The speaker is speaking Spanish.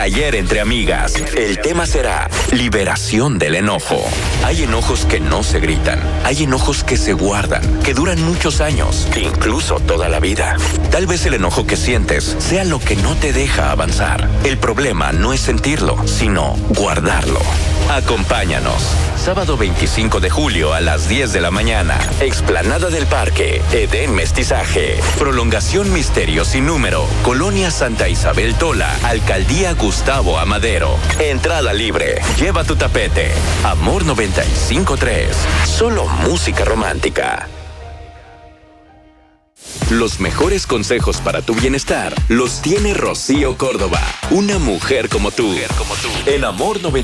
Taller entre amigas. El tema será liberación del enojo. Hay enojos que no se gritan. Hay enojos que se guardan, que duran muchos años, incluso toda la vida. Tal vez el enojo que sientes sea lo que no te deja avanzar. El problema no es sentirlo, sino guardarlo. Acompáñanos. Sábado 25 de julio a las 10 de la mañana. Explanada del Parque. Edén Mestizaje. Prolongación Misterio sin número. Colonia Santa Isabel Tola. Alcaldía Gustavo Amadero. Entrada libre. Lleva tu tapete. Amor 95.3. Solo música romántica. Los mejores consejos para tu bienestar los tiene Rocío Córdoba. Una mujer como tú. En Amor 95.3.